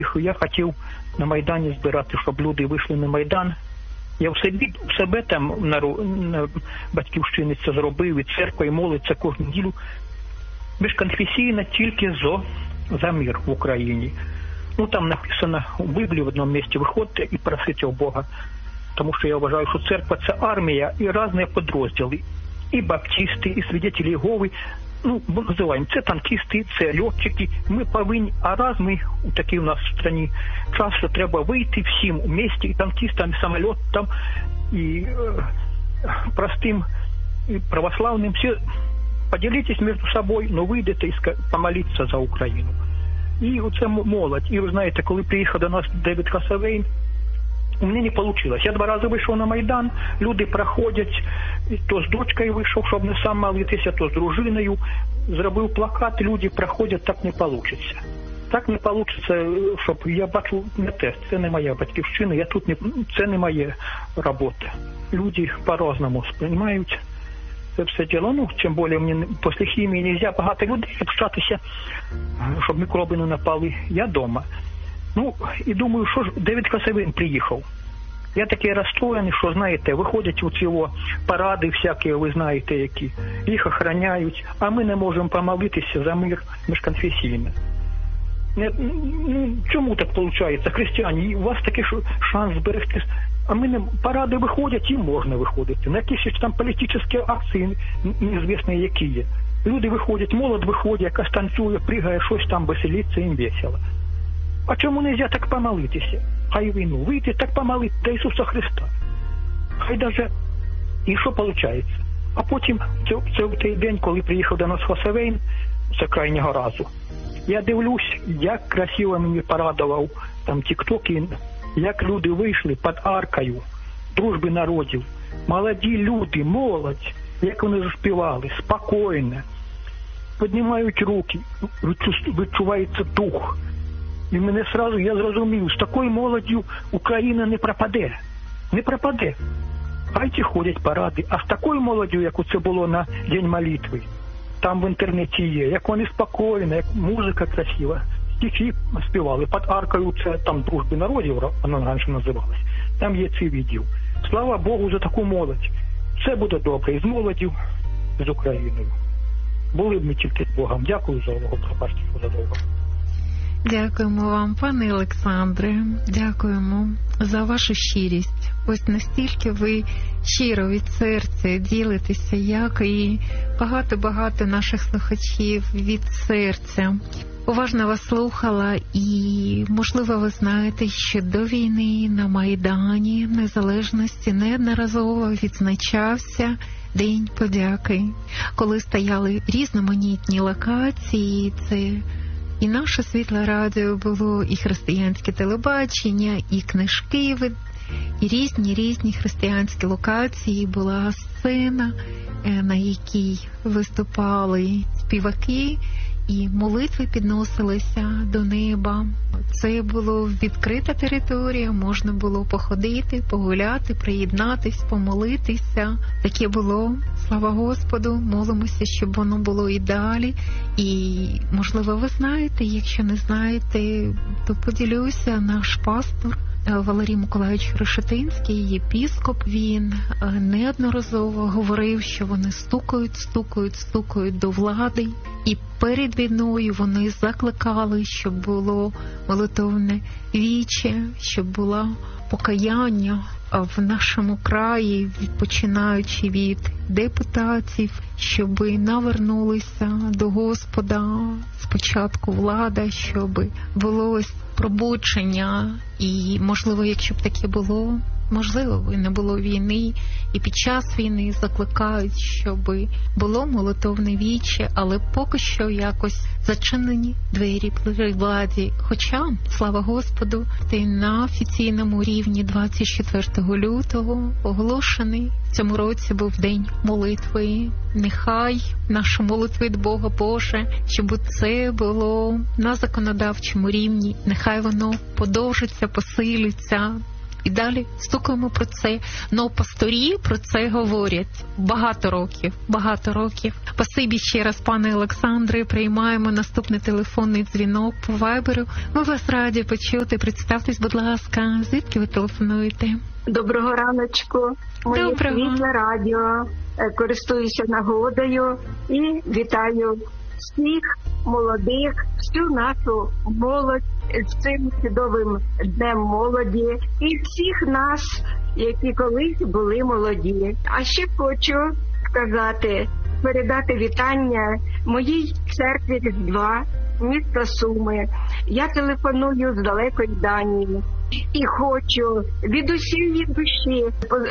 Я хотів на Майдані збирати, щоб люди вийшли на Майдан. Я в себе там на батьківщині це зробив, і церква, і молиться кожну неділю. Безконфесійно тільки за мир в Україні. Ну, там написано у Біблії в одному місці: виходьте і просите у Бога. Тому що я вважаю, що церква – це армія і різні підрозділи. І баптисти, і свидетелі Єгови. Ну, ми називаємо це танкісти, це льотчики. Ми повинні, а раз ми, такий у нас в країні час, що треба вийти всім у місті, і танкістам, і самолітам, і простим, і православним. Всі поділитесь між собою, ну вийдете і помолитися за Україну. І оце молодь. І ви знаєте, коли приїхав до нас Девід Хасавейн, у мене не вийшло. Я 2 рази вийшов на Майдан, люди проходять, то з дочкою вийшов, щоб не сам молитися, то з дружиною. Зробив плакат, люди проходять, так не вийде. Так не вийде, щоб я бачу не те. Це не моя батьківщина, це не моя робота. Люди по-разному сприймають це все діло. Ну, тим більше мені після хімії не можна багато людей общатися, щоб мікроби не напали. Я вдома. Ну, і думаю, що ж Девід Хасавейн приїхав. Я такий розстроєний, що, знаєте, виходять у ці паради всякі, ви знаєте, які, їх охороняють, а ми не можемо помолитися за мир міжконфесійно. Чому так виходить? Християни, у вас такий шанс зберегти. А ми не, паради виходять і можна виходити. На якісь там політичні акції, неізвісно які є. Люди виходять, молодь виходить, якась танцює, пригає, щось там веселиться, їм весело. А чому не можна так помолитися? Хай війну вийти, так помолити до Ісуса Христа. Хай даже... І що виходить? А потім, це в той день, коли приїхав до нас Хасавейн, це крайнього разу, я дивлюсь, як красиво мені порадував там тік-токи, як люди вийшли під аркою дружби народів. Молоді люди, молодь, як вони заспівали, спокійно, піднімають руки, відчувається дух. І мене сразу, я зрозумів, з такою молоддю Україна не пропаде. Не пропаде. Хай ті ходять паради. А з такою молоддю, як це було на День молитви, там в інтернеті є, як вони спокійно, як музика красива. Стихи співали під аркою, це там дружби народів, воно раніше називалось. Там є ці відео. Слава Богу за таку молодь. Все буде добре і з молоддю, і з Україною. Були б ми тільки з Богом. Дякую за увагу, пробачте, що задовго. Дякуємо вам, пане Олександре, дякуємо за вашу щирість. Ось настільки ви щиро від серця ділитеся, як і багато-багато наших слухачів від серця. Уважно вас слухала, і, можливо, ви знаєте, що до війни на Майдані Незалежності неодноразово відзначався День подяки, коли стояли різноманітні локації, це і наше Світле Радіо було, і християнське телебачення, і книжки, і різні християнські локації. Була сцена, на якій виступали співаки, і молитви підносилися до неба. Це було відкрита територія, можна було походити, погуляти, приєднатись, помолитися. Таке було, слава Господу, молимося, щоб воно було і далі. І, можливо, ви знаєте, якщо не знаєте, то поділюся, наш пастор Валерій Миколайович Решетинський, єпіскоп, він неодноразово говорив, що вони стукають до влади. І перед війною вони закликали, щоб було молитовне віче, щоб було покаяння в нашому краї, починаючи від депутатів, щоб навернулися до Господа, спочатку влада, щоб було пробудження. І, можливо, якщо б таке було, можливо, не було війни, і під час війни закликають, щоб було молитовне віче, але поки що якось зачинені двері при владі. Хоча, слава Господу, ти на офіційному рівні 24 лютого оголошений. В цьому році був День молитви. Нехай наша молитва від Бога, Боже, щоб це було на законодавчому рівні. Нехай воно подовжиться, посилиться. І далі стукаємо про це. Но пасторі про це говорять багато років. Спасибі ще раз, пане Олександре. Приймаємо наступний телефонний дзвінок по вайберу. Ми вас раді почути. Представтесь, будь ласка, звідки ви телефонуєте? Доброго раночку. Моє світле радіо. Користуюся нагодою і вітаю всіх молодих, всю нашу молодь з цим чудовим Днем молоді і всіх нас, які колись були молоді. А ще хочу сказати, передати вітання моїй церкві Різдва, міста Суми. Я телефоную з далекої Данії і хочу від усієї душі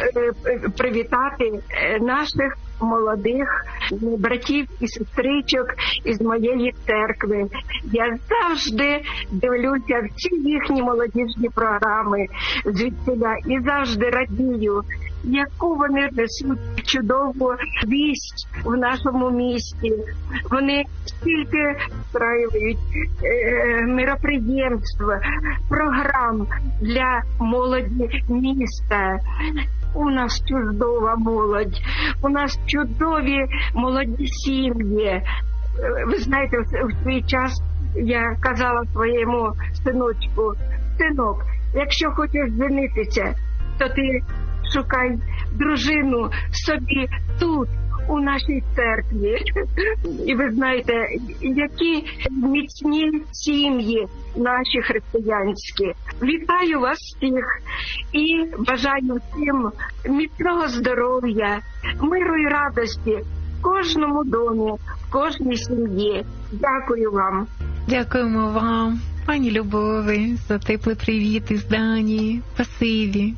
привітати наших молодих братів і сестричок із моєї церкви. Я завжди дивлюся всі їхні молодіжні програми звідсіля і завжди радію, яку вони несуть чудову вість в нашому місті. Вони стільки встраюють міроприємств, програм для молоді міста. У нас чудова молодь, у нас чудові молоді сім'ї. Ви знаєте, в свій час я казала своєму синочку: синок, якщо хочеш женитися, то ти шукай дружину собі тут, у нашій церкві. І ви знаєте, які міцні сім'ї наші християнські. Вітаю вас всіх і бажаю всім міцного здоров'я, миру і радості в кожному домі, в кожній сім'ї. Дякую вам. Дякуємо вам, пані Любові, за теплий привіт із Данії. Спасибі.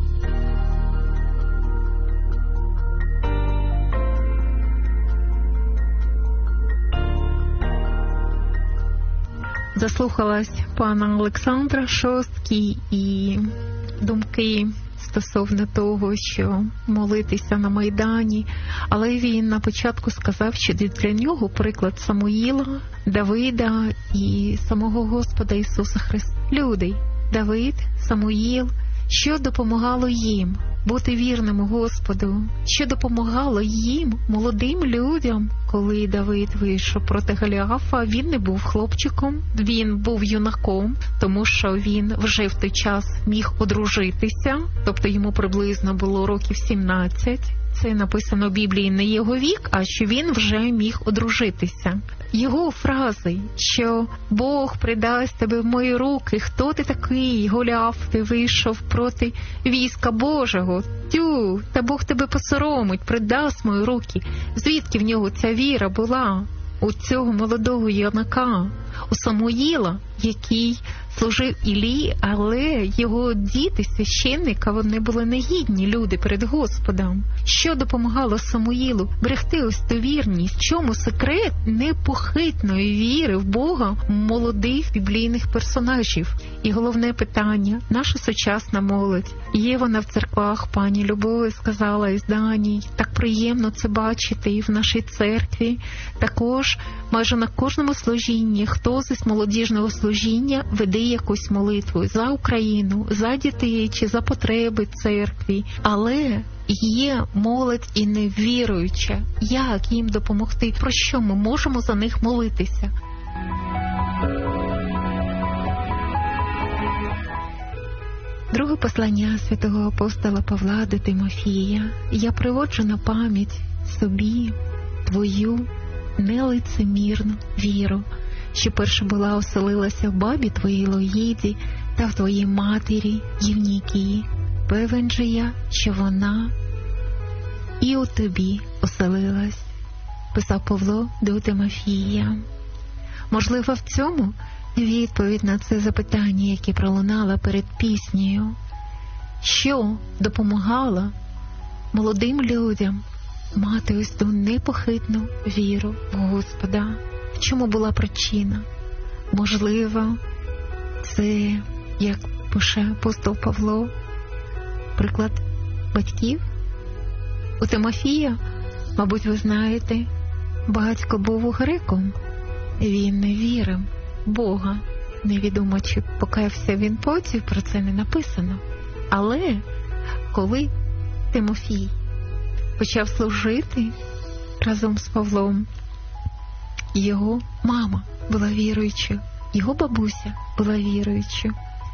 Заслухалась пана Олександра Шостки і думки стосовно того, що молитися на Майдані. Але він на початку сказав, що для нього приклад Самуїла, Давида і самого Господа Ісуса Христа. Люди, Давид, Самуїл, що допомагало їм бути вірним Господу, що допомагало їм, молодим людям. Коли Давид вийшов проти Голіафа, він не був хлопчиком, він був юнаком, тому що він вже в той час міг одружитися, тобто йому приблизно було років 17. Це написано в Біблії не його вік, а що він вже міг одружитися. Його фрази, що Бог придасть тебе в мої руки, хто ти такий, Голіаф, ти вийшов проти війська Божого, та Бог тебе посоромить, придасть мої руки. Звідки в нього ця віра була? У цього молодого юнака, у Самуїла, який служив Іллі, але його діти, священника, вони були негідні люди перед Господом. Що допомагало Самуїлу берегти ось ту вірність? В чому секрет непохитної віри в Бога молодих біблійних персонажів? І головне питання, наша сучасна молодь. Є вона в церквах, пані Любові сказала із Данії. Так приємно це бачити і в нашій церкві. Також майже на кожному служінні, хто з молодіжного служіння веде якусь молитву за Україну, за дітей чи за потреби церкві. Але є молодь і невіруюча. Як їм допомогти? Про що ми можемо за них молитися? Друге послання святого апостола Павла до Тимофія. Я приводжу на пам'ять собі твою нелицемірну віру, що перша була оселилася в бабі твоїй Лоїді та в твоїй матері Євнікії. Певен же я, що вона і у тобі оселилась, писав Павло до Тимофія. Можливо, в цьому відповідь на це запитання, яке пролунало перед піснею. Що допомагало молодим людям мати ось ту непохитну віру в Господа? В чому була причина? Можливо, це, як пише апостол Павло, приклад батьків. У Тимофія, мабуть, ви знаєте, батько був греком. Він не вірив в Бога. Невідомо, чи покаявся він потім, про це не написано. Але коли Тимофій почав служити разом з Павлом, його мама була віруючою, його бабуся була віруючою.